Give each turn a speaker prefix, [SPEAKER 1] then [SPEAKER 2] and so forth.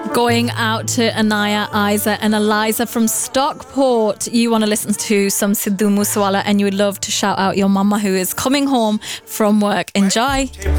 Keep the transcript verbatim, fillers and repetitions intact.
[SPEAKER 1] Going out to Anaya, Isa and Eliza from Stockport. You want to listen to some Sidhu Moosewala and you would love to shout out your mama who is coming home from work. Enjoy.